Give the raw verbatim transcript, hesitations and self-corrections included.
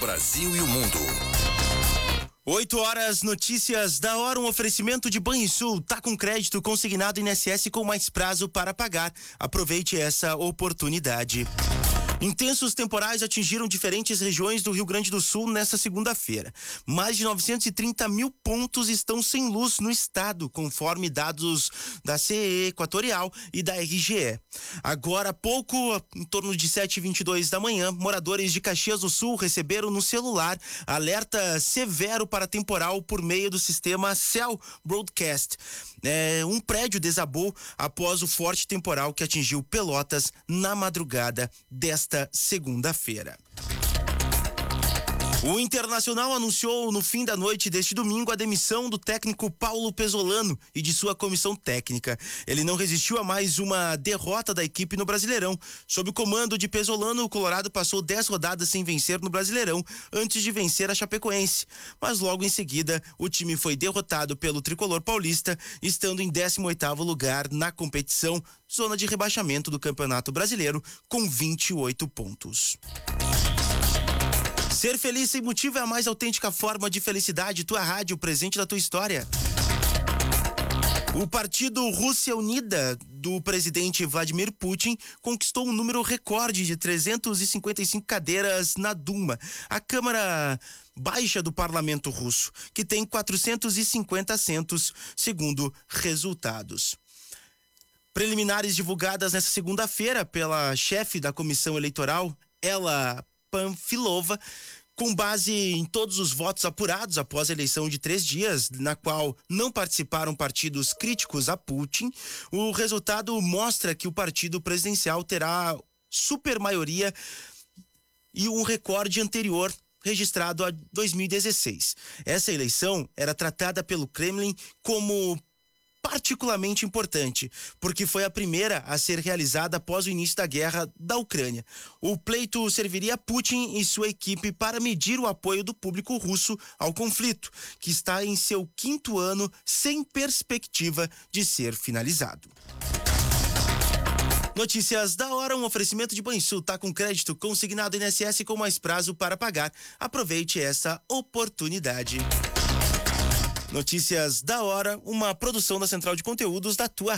Brasil e o mundo. oito horas, notícias da hora, um oferecimento de Banrisul, tá com crédito consignado I N S S com mais prazo para pagar. Aproveite essa oportunidade. Intensos temporais atingiram diferentes regiões do Rio Grande do Sul nesta segunda-feira. Mais de novecentos e trinta mil pontos estão sem luz no estado, conforme dados da C E Equatorial e da R G E. Agora há pouco, em torno de sete e vinte e dois da manhã, moradores de Caxias do Sul receberam no celular alerta severo para temporal por meio do sistema Cell Broadcast. É, um prédio desabou após o forte temporal que atingiu Pelotas na madrugada desta segunda-feira. O Internacional anunciou no fim da noite deste domingo a demissão do técnico Paulo Pezzolano e de sua comissão técnica. Ele não resistiu a mais uma derrota da equipe no Brasileirão. Sob o comando de Pezzolano, o Colorado passou dez rodadas sem vencer no Brasileirão antes de vencer a Chapecoense. Mas logo em seguida, o time foi derrotado pelo tricolor paulista, estando em décimo oitavo lugar na competição, zona de rebaixamento do Campeonato Brasileiro, com vinte e oito pontos. Ser feliz sem motivo é a mais autêntica forma de felicidade. Tua rádio, presente da tua história. O partido Rússia Unida do presidente Vladimir Putin conquistou um número recorde de trezentas e cinquenta e cinco cadeiras na Duma, a Câmara Baixa do Parlamento Russo, que tem quatrocentos e cinquenta assentos, segundo resultados preliminares divulgadas nesta segunda-feira pela chefe da comissão eleitoral, Ela Panfilova, com base em todos os votos apurados após a eleição de três dias, na qual não participaram partidos críticos a Putin. O resultado mostra que o partido presidencial terá supermaioria e um recorde anterior registrado a dois mil e dezesseis. Essa eleição era tratada pelo Kremlin como particularmente importante, porque foi a primeira a ser realizada após o início da guerra da Ucrânia. O pleito serviria a Putin e sua equipe para medir o apoio do público russo ao conflito, que está em seu quinto ano sem perspectiva de ser finalizado. Notícias da hora, um oferecimento de Banrisul, tá com crédito consignado I N S S com mais prazo para pagar. Aproveite essa oportunidade. Notícias da hora, uma produção da Central de Conteúdos da tua